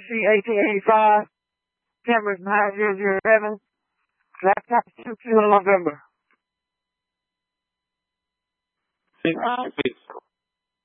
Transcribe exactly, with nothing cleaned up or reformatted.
C eighteen eighty-five, cameras nine zero zero seven, laptop two two November. All right, peace.